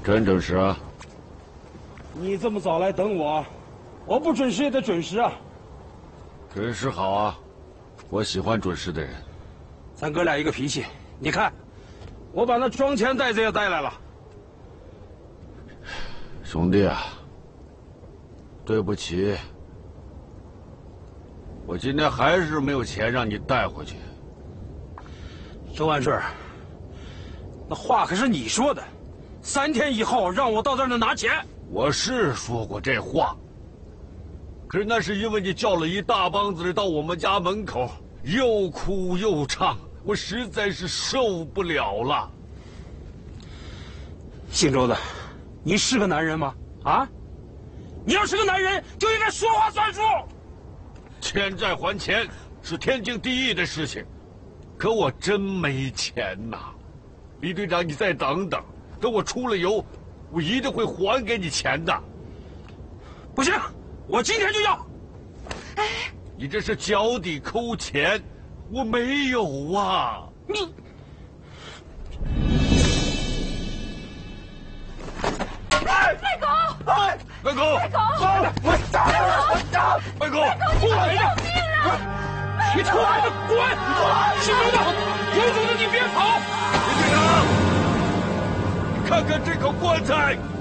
真准时啊！ 你这么早来等我，我不准时也得准时啊。 准时好啊，我喜欢准时的人。 咱哥俩一个脾气，你看，我把那装钱袋子也带来了。 兄弟啊，对不起，我今天还是没有钱让你带回去。 周万顺，那话可是你说的，3天以后让我到这儿拿钱。 我是说过这话，可是那是因为你叫了一大帮子人到我们家门口，又哭又唱，我实在是受不了了。 姓周的，你是个男人吗？啊，你要是个男人，就应该说话算数。 欠债还钱是天经地义的事情，可我真没钱呐。李队长，你再等等，等我出了油，我一定会还给你钱的。 不行，我今天就要。 哎， 你这是脚底抠钱，我没有啊。 你。 外公！ 外公！ 外公！ 我打！外公！ 过来呀！救命啊！ 你出来！滚！姓周的，有种的你别跑！ 李队长，看看这口棺材。